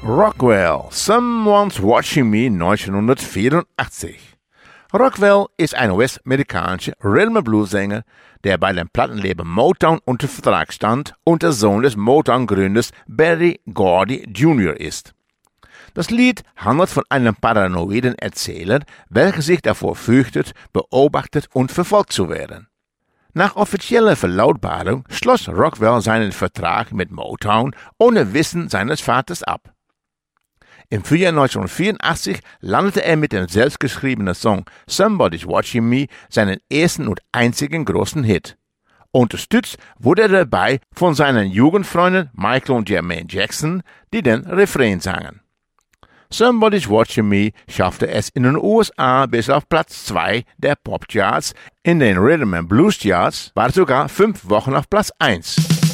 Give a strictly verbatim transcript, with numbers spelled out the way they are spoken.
Rockwell, Someone's Watching Me neunzehnhundertvierundachtzig. Rockwell ist ein US-amerikanischer Rhythm-and-Blues-Sänger, der bei dem Plattenlabel Motown unter Vertrag stand und der Sohn des Motown-Gründers Berry Gordy Junior ist. Das Lied handelt von einem paranoiden Erzähler, welcher sich davor fürchtet, beobachtet und verfolgt zu werden. Nach offizieller Verlautbarung schloss Rockwell seinen Vertrag mit Motown ohne Wissen seines Vaters ab. Im Frühjahr neunzehnhundertvierundachtzig landete er mit dem selbstgeschriebenen Song Somebody's Watching Me seinen ersten und einzigen großen Hit. Unterstützt wurde er dabei von seinen Jugendfreunden Michael und Jermaine Jackson, die den Refrain sangen. Somebody's Watching Me schaffte es in den U S A bis auf Platz zwei der Popcharts, in den Rhythm and Blues Charts war sogar fünf Wochen auf Platz eins.